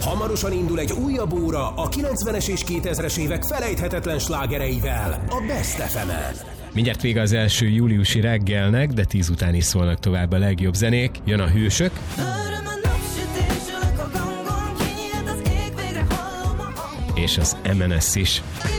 Hamarosan indul egy újabb óra a 90-es és 2000-es évek felejthetetlen slágereivel a Best FM-en. Mindjárt vége az első júliusi reggelnek, de 10 után is szólnak tovább a legjobb zenék. Jön a Hősök. És az MNS is.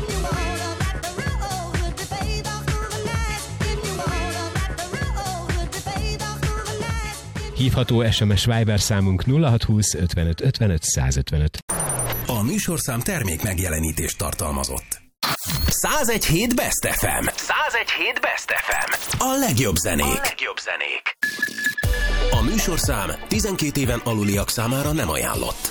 Hívható SMS Viber számunk 0620 55 55 155. A műsorszám termék megjelenítést tartalmazott. 101.7 Best FM. 101.7 Best FM. A legjobb zenék. A műsorszám 12 éven aluliak számára nem ajánlott.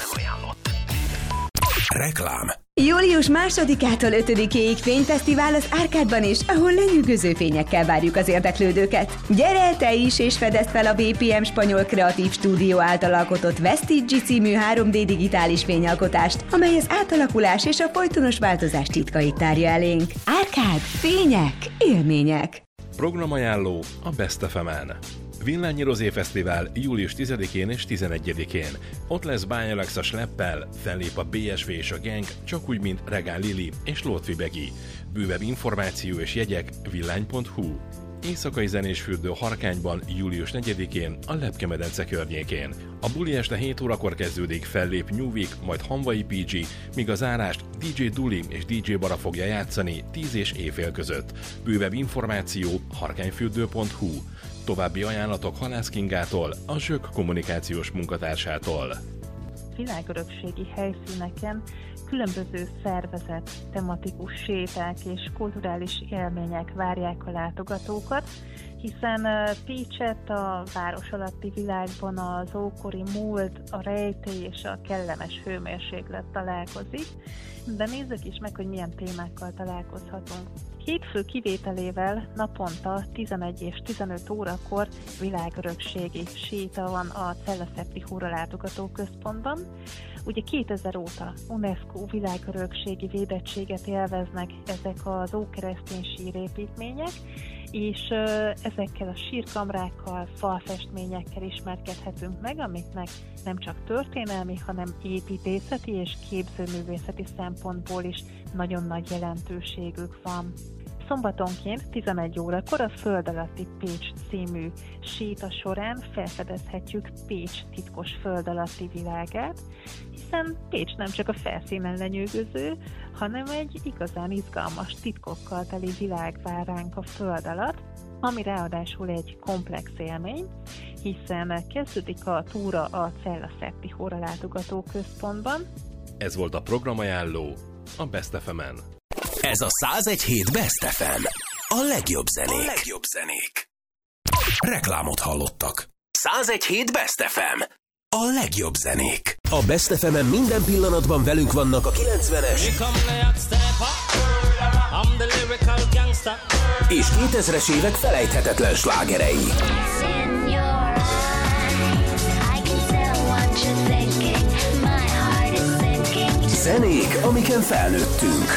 Reklám. Július 2-től 5-ig fényfesztivál az Árkádban is, ahol lenyűgöző fényekkel várjuk az érdeklődőket. Gyere te is, és fedezd fel a BPM Spanyol Kreatív Stúdió által alkotott Vestige című 3D digitális fényalkotást, amely az átalakulás és a folytonos változás titkait tárja elénk. Árkád, fények, élmények. Programajánló a Best FM-en. Villányi Rozé Fesztivál július 10-én és 11-én. Ott lesz Bány Alexa Schleppel, fellép a BSV és a Gang, csak úgy, mint Regál Lili és Lótvi Begi. Bővebb információ és jegyek villány.hu. Éjszakai zenésfürdő Harkányban július 4-én a Lepke-medence környékén. A buli este 7 órakor kezdődik, fellép New Week, majd Hanvai PG, míg a zárást DJ Duli és DJ Bara fogja játszani 10 és éjfél között. Bővebb információ harkányfürdő.hu. További ajánlatok Halász Kingától, a Zsök kommunikációs munkatársától. Világörökségi helyszíneken különböző szervezett, tematikus séták és kulturális élmények várják a látogatókat, hiszen Pécset a város alatti világban az ókori múlt, a rejtély és a kellemes hőmérséklet találkozik, de nézzük is meg, hogy milyen témákkal találkozhatunk. Hétfő kivételével naponta 11 és 15 órakor világörökségi séta van a Cella-Szepti Húra látogató központban. Ugye 2000 óta UNESCO világörökségi védettséget élveznek ezek az ókeresztény sírépítmények, és ezekkel a sírkamrákkal, falfestményekkel ismerkedhetünk meg, amiknek nem csak történelmi, hanem építészeti és képzőművészeti szempontból is nagyon nagy jelentőségük van. Szombatonként 11 órakor a Föld alatti Pécs című séta során felfedezhetjük Pécs titkos föld alatti világát, hiszen Pécs nem csak a felszínen lenyűgöző, hanem egy igazán izgalmas titkokkal teli világ vár ránk a föld alatt, ami ráadásul egy komplex élmény, hiszen kezdődik a túra a Cella-Szepti Húra látogató központban. Ez volt a programajánló a Best FM-en. Ez a 101.7 Best FM. A legjobb zenék. Reklámot hallottak. 101.7 Best FM. A legjobb zenék. A Best FM-en minden pillanatban velünk vannak a 90-es és 2000-es évek felejthetetlen slágerei. Zenék, amiken felnőttünk.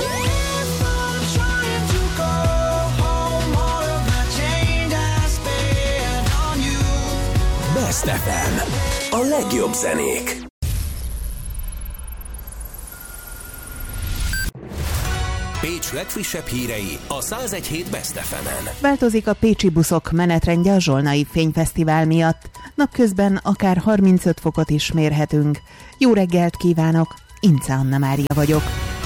Best FM. A legjobb zenék. Pécs legfrissebb hírei a 101.7 Best FM-en. Változik a pécsi buszok menetrendje a Zsolnai Fényfesztivál miatt. Napközben akár 35 fokot is mérhetünk. Jó reggelt kívánok! Ince Anna Mária vagyok.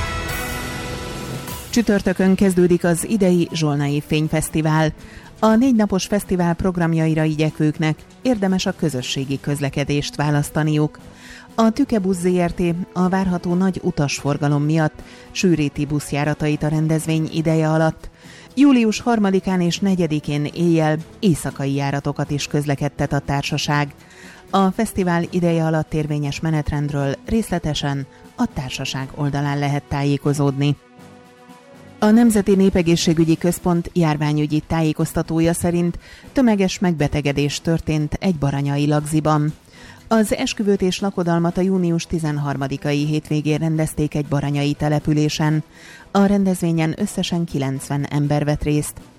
Csütörtökön kezdődik az idei Zsolnai Fényfesztivál. A 4 napos fesztivál programjaira igyekvőknek érdemes a közösségi közlekedést választaniuk. A Tükebusz Zrt. A várható nagy utasforgalom miatt sűríti buszjáratait a rendezvény ideje alatt. Július 3-án és 4-én éjjel éjszakai járatokat is közlekedtet a társaság. A fesztivál ideje alatt érvényes menetrendről részletesen a társaság oldalán lehet tájékozódni. A Nemzeti Népegészségügyi Központ járványügyi tájékoztatója szerint tömeges megbetegedés történt egy baranyai lagziban. Az esküvőt és lakodalmat a június 13-ai hétvégén rendezték egy baranyai településen. A rendezvényen összesen 90 ember vett részt.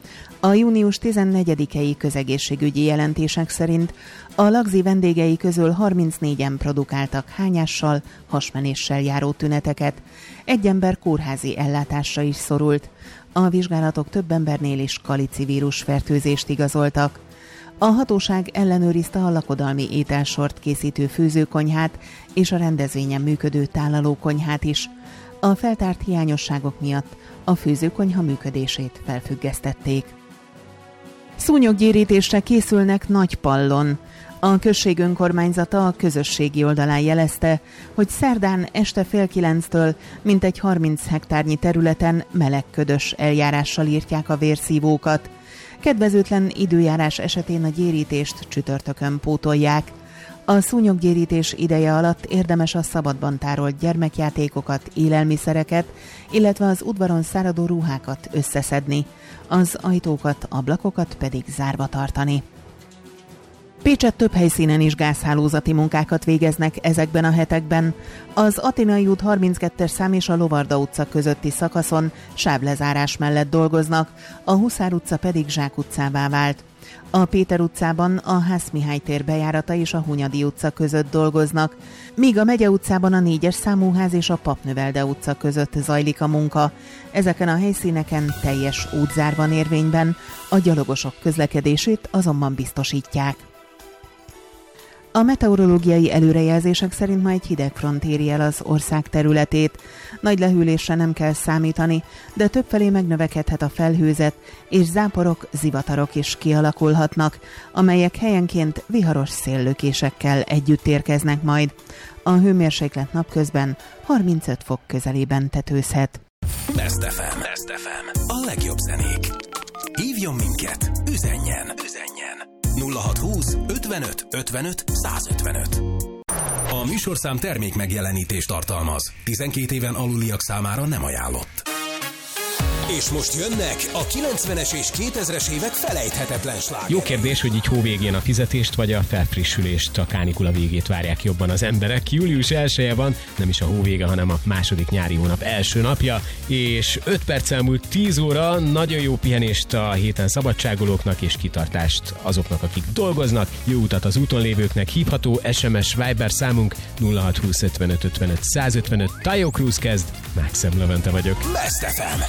A június 14-i közegészségügyi jelentések szerint a Lagzi vendégei közül 34-en produkáltak hányással, hasmenéssel járó tüneteket. Egy ember kórházi ellátásra is szorult. A vizsgálatok több embernél is kalicivírus fertőzést igazoltak. A hatóság ellenőrizte a lakodalmi ételsort készítő főzőkonyhát és a rendezvényen működő tálalókonyhát is. A feltárt hiányosságok miatt a főzőkonyha működését felfüggesztették. Szúnyoggyérítésre készülnek Nagypallon. A község önkormányzata a közösségi oldalán jelezte, hogy szerdán este 8:30-től mintegy 30 hektárnyi területen melegködös eljárással írtják a vérszívókat. Kedvezőtlen időjárás esetén a gyérítést csütörtökön pótolják. A szúnyoggyérítés ideje alatt érdemes a szabadban tárolt gyermekjátékokat, élelmiszereket, illetve az udvaron száradó ruhákat összeszedni, az ajtókat, ablakokat pedig zárva tartani. Pécsett több helyszínen is gázhálózati munkákat végeznek ezekben a hetekben. Az Athénai út 32-es szám és a Lovarda utca közötti szakaszon sávlezárás mellett dolgoznak, a Huszár utca pedig Zsák utcává vált. A Péter utcában a Hász Mihály tér bejárata és a Hunyadi utca között dolgoznak, míg a Megye utcában a 4-es számú ház és a Papnövelde utca között zajlik a munka. Ezeken a helyszíneken teljes útzár van érvényben, a gyalogosok közlekedését azonban biztosítják. A meteorológiai előrejelzések szerint ma egy hideg front éri el az ország területét. Nagy lehűlésre nem kell számítani, de többfelé megnövekedhet a felhőzet, és záporok, zivatarok is kialakulhatnak, amelyek helyenként viharos széllökésekkel együtt érkeznek majd. A hőmérséklet napközben 35 fok közelében tetőzhet. Best FM. A legjobb zenék. Hívjon minket, üzenjen. 0620 55 55 155. A műsorszám termék megjelenítést tartalmaz. 12 éven aluliak számára nem ajánlott. És most jönnek a 90-es és 2000-es évek felejthetetlen slágerei. Jó kérdés, hogy így hóvégén a fizetést vagy a felfrissülést, a kánikula végét várják jobban az emberek. Július 1-e van, nem is a hóvége, hanem a második nyári hónap első napja, és 5 perccel múlt 10 óra, nagyon jó pihenést a héten szabadságolóknak és kitartást azoknak, akik dolgoznak. Jó utat az úton lévőknek, hívható SMS Viber számunk 0620 55 55 155. Tayo Cruz kezd, Mákszem Levente vagyok. Best FM.